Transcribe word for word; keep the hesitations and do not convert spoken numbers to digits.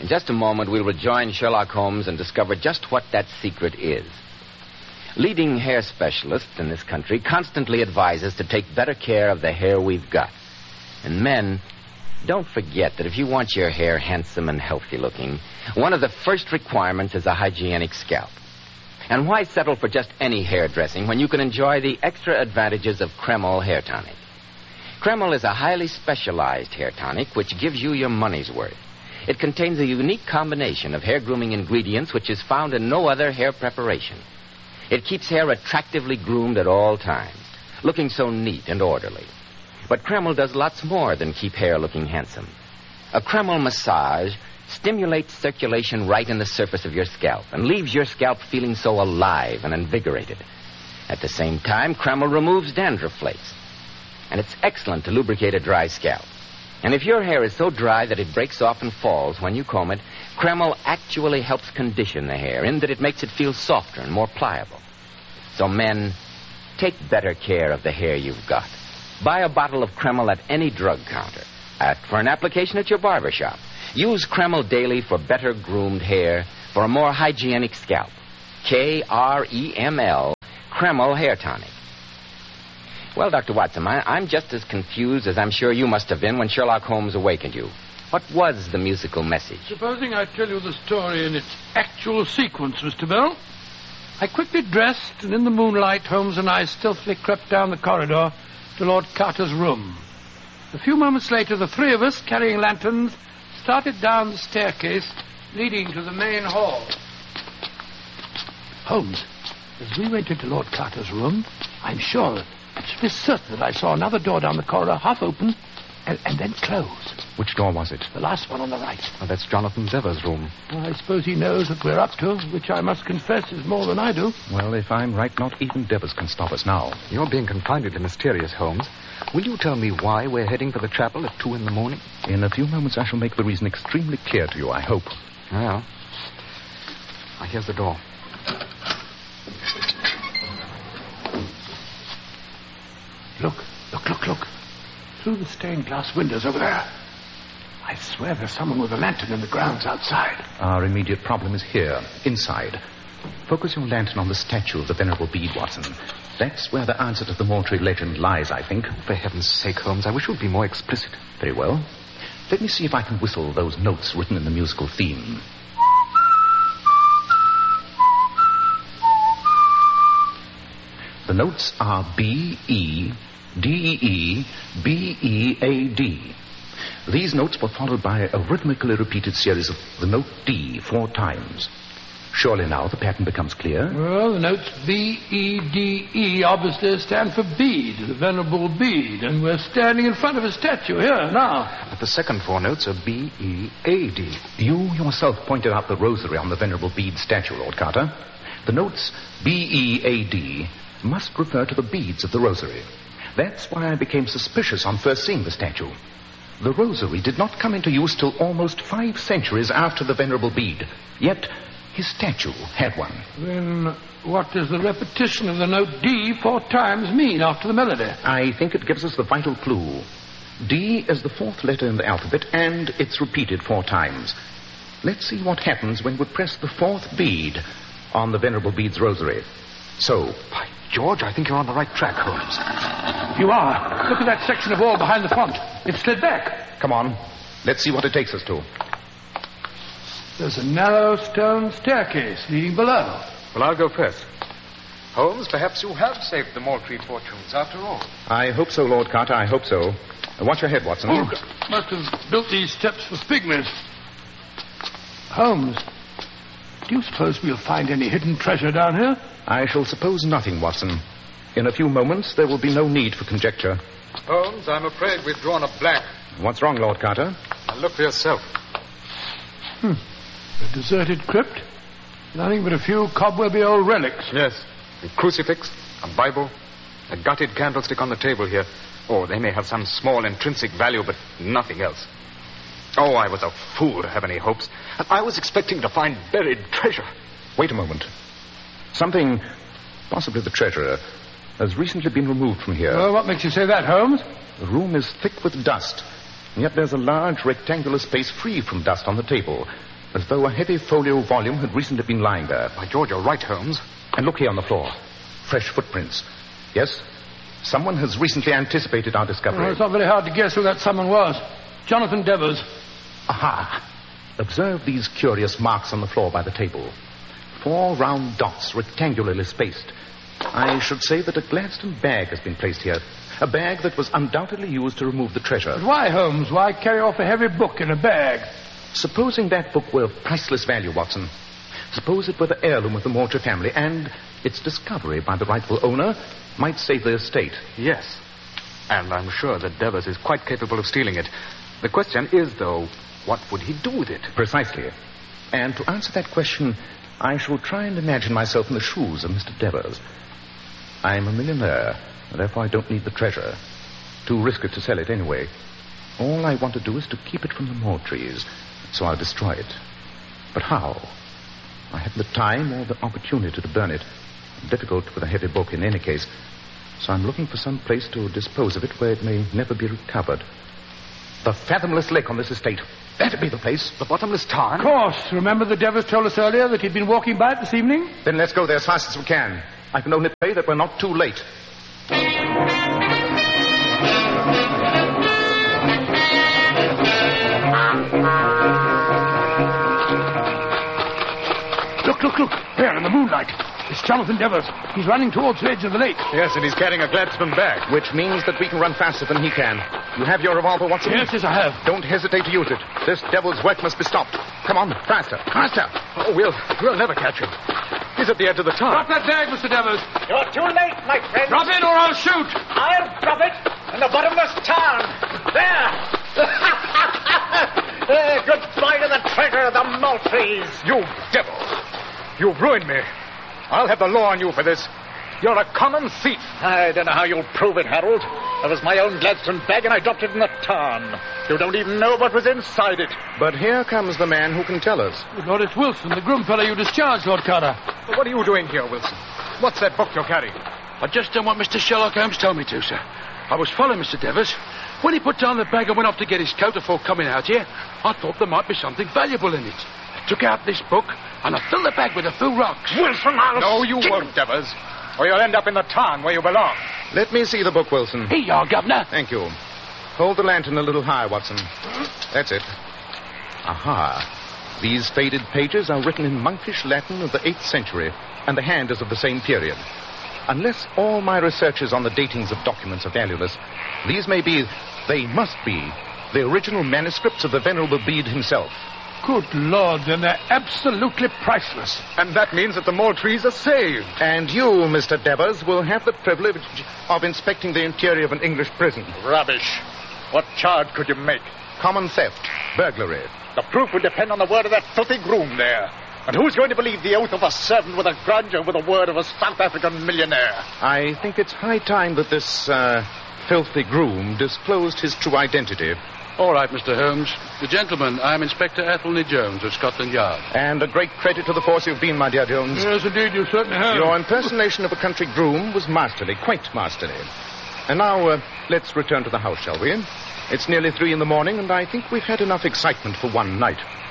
just a moment, we'll rejoin Sherlock Holmes and discover just what that secret is. Leading hair specialists in this country constantly advise us to take better care of the hair we've got. And men, don't forget that if you want your hair handsome and healthy looking, one of the first requirements is a hygienic scalp. And why settle for just any hair dressing when you can enjoy the extra advantages of Kreml Hair Tonic? Kreml is a highly specialized hair tonic which gives you your money's worth. It contains a unique combination of hair grooming ingredients which is found in no other hair preparation. It keeps hair attractively groomed at all times, looking so neat and orderly. But Kreml does lots more than keep hair looking handsome. A Kreml massage stimulates circulation right in the surface of your scalp and leaves your scalp feeling so alive and invigorated. At the same time, Kreml removes dandruff flakes. And it's excellent to lubricate a dry scalp. And if your hair is so dry that it breaks off and falls when you comb it, Kreml actually helps condition the hair in that it makes it feel softer and more pliable. So men, take better care of the hair you've got. Buy a bottle of Kreml at any drug counter. Ask for an application at your barber shop. Use Kreml daily for better groomed hair, for a more hygienic scalp. K R E M L, Kreml Hair Tonic. Well, Doctor Watson, I, I'm just as confused as I'm sure you must have been when Sherlock Holmes awakened you. What was the musical message? Supposing I tell you the story in its actual sequence, Mister Bell. I quickly dressed, and in the moonlight, Holmes and I stealthily crept down the corridor to Lord Carter's room. A few moments later, the three of us, carrying lanterns, started down the staircase leading to the main hall. Holmes, as we went into Lord Carter's room, I'm sure that It's just certain that I saw another door down the corridor half open and, and then close. Which door was it? The last one on the right. Oh, that's Jonathan Dever's room. Well, I suppose he knows what we're up to, which I must confess is more than I do. Well, if I'm right, not even Devers can stop us now. You're being confoundedly mysterious, Holmes. Will you tell me why we're heading for the chapel at two in the morning? In a few moments, I shall make the reason extremely clear to you, I hope. Well, ah, here's the door. Look, look, look, look. Through the stained glass windows over there. I swear there's someone with a lantern in the grounds outside. Our immediate problem is here, inside. Focus your lantern on the statue of the Venerable Bede, Watson. That's where the answer to the mortuary legend lies, I think. For heaven's sake, Holmes, I wish you'd be more explicit. Very well. Let me see if I can whistle those notes written in the musical theme. The notes are B, E, D, E, E, B, E, A, D. These notes were followed by a rhythmically repeated series of the note D four times. Surely now the pattern becomes clear. Well, the notes B, E, D, E obviously stand for Bede, the Venerable Bede, and we're standing in front of a statue here now. But the second four notes are B, E, A, D. You yourself pointed out the rosary on the Venerable Bede statue, Lord Carter. The notes B, E, A, D must refer to the beads of the rosary. That's why I became suspicious on first seeing the statue. The rosary did not come into use till almost five centuries after the Venerable Bede. Yet his statue had one. Then what does the repetition of the note D four times mean after the melody? I think it gives us the vital clue. D is the fourth letter in the alphabet, and it's repeated four times. Let's see what happens when we press the fourth bead on the Venerable Bede's rosary. So, by George, I think you're on the right track, Holmes. You are. Look at that section of wall behind the font. It's slid back. Come on. Let's see what it takes us to. There's a narrow stone staircase leading below. Well, I'll go first. Holmes, perhaps you have saved the Moultrie fortunes after all. I hope so, Lord Carter, I hope so. Watch your head, Watson. Oh, must have built these steps for pygmies. Holmes, do you suppose we'll find any hidden treasure down here? I shall suppose nothing, Watson. In a few moments, there will be no need for conjecture. Holmes, I'm afraid we've drawn a blank. What's wrong, Lord Carter? Now look for yourself. Hmm. A deserted crypt. Nothing but a few cobwebby old relics. Yes. A crucifix, a Bible, a gutted candlestick on the table here. Oh, they may have some small intrinsic value, but nothing else. Oh, I was a fool to have any hopes. I was expecting to find buried treasure. Wait a moment. Something, possibly the treasure, has recently been removed from here. Well, what makes you say that, Holmes? The room is thick with dust, and yet there's a large rectangular space free from dust on the table. as though a heavy folio volume had recently been lying there. By George, you're right, Holmes. And look here on the floor. Fresh footprints. Yes, someone has recently anticipated our discovery. Well, it's not very hard to guess who that someone was. Jonathan Devers. Aha! Observe these curious marks on the floor by the table. Four round dots, rectangularly spaced. I should say that a Gladstone bag has been placed here. A bag that was undoubtedly used to remove the treasure. But why, Holmes? Why carry off a heavy book in a bag? Supposing that book were of priceless value, Watson. Suppose it were the heirloom of the Mortimer family, and its discovery by the rightful owner might save the estate. Yes. And I'm sure that Devers is quite capable of stealing it. The question is, though, what would he do with it? Precisely. And to answer that question, I shall try and imagine myself in the shoes of Mister Devers. I'm a millionaire, and therefore I don't need the treasure. Too risky to sell it anyway. All I want to do is to keep it from the Moultries, so I'll destroy it. But how? I haven't the time or the opportunity to burn it. Difficult with a heavy book in any case. So I'm looking for some place to dispose of it where it may never be recovered. The Fathomless Lake on this estate. That'd be the place. The bottomless tarn? Of course. Remember the Devers told us earlier that he'd been walking by it this evening? Then let's go there as fast as we can. I can only pray that we're not too late. Look, look, look. There in the moonlight. It's Jonathan Devers. He's running towards the edge of the lake. Yes, and he's carrying a Gladstone bag. Which means that we can run faster than he can. You have your revolver, Watson? Yes, yes, I have. Don't hesitate to use it. This devil's work must be stopped. Come on, faster, faster. Oh, we'll, we'll never catch him. He's at the edge of the tarn. Drop that bag, Mister Devers. You're too late, my friend. Drop it or I'll shoot. I'll drop it in the bottomless tarn. There. uh, goodbye to the treasure of the Moultries. You devil. You've ruined me. I'll have the law on you for this. You're a common thief. I don't know how you'll prove it, Harold. It was my own Gladstone bag, and I dropped it in the tarn. You don't even know what was inside it. But here comes the man who can tell us. Lord, it's Wilson, the groom fellow you discharged, Lord Carter. Well, what are you doing here, Wilson? What's that book you're carrying? I just done what Mister Sherlock Holmes told me to, sir. I was following Mister Devers. When he put down the bag and went off to get his coat before coming out here, I thought there might be something valuable in it. I took out this book, and I filled the bag with a few rocks. Wilson, I'll... No, you won't, Devers. Or you'll end up in the tarn where you belong. Let me see the book, Wilson. Here you are, Governor. Thank you. Hold the lantern a little higher, Watson. That's it. Aha. These faded pages are written in monkish Latin of the eighth century, and the hand is of the same period. Unless all my researches on the datings of documents are valueless, these may be, they must be, the original manuscripts of the Venerable Bede himself. Good Lord, then they're absolutely priceless. And that means that the Moultries are saved. And you, Mister Devers, will have the privilege of inspecting the interior of an English prison. Rubbish. What charge could you make? Common theft, burglary. The proof would depend on the word of that filthy groom there. And who's going to believe the oath of a servant with a grudge over the word of a South African millionaire? I think it's high time that this, uh, filthy groom disclosed his true identity. All right, Mister Holmes. The gentleman, I'm Inspector Athelney Jones of Scotland Yard. And a great credit to the force you've been, my dear Jones. Yes, indeed, you certainly have. Your impersonation of a country groom was masterly, quite masterly. And now, uh, let's return to the house, shall we? It's nearly three in the morning, and I think we've had enough excitement for one night.